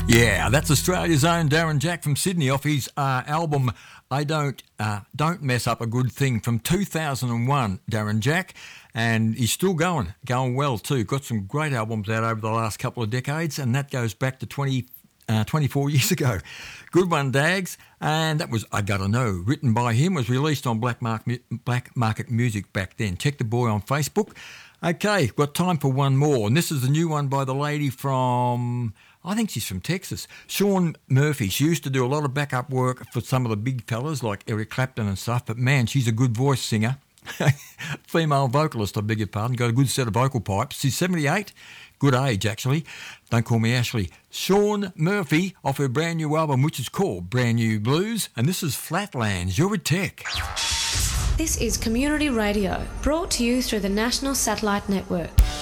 Yeah, that's Australia's own Darren Jack from Sydney off his album I Don't Mess Up a Good Thing from 2001, Darren Jack. And he's still going well too. Got some great albums out over the last couple of decades, and that goes back to 24 years ago. Good one, Dags. And that was I Gotta Know, written by him, was released on Black Market Music back then. Check the boy on Facebook. Okay, got time for one more, and this is the new one by the lady from, I think she's from Texas, Shaun Murphy. She used to do a lot of backup work for some of the big fellas like Eric Clapton and stuff, but man, she's a good voice singer. Female vocalist, I beg your pardon, got a good set of vocal pipes. She's 78, good age actually. Don't call me Ashley. Shaun Murphy off her brand new album, which is called Brand New Blues, and this is Flatlands. You're with Tech. This is Community Radio, brought to you through the National Satellite Network.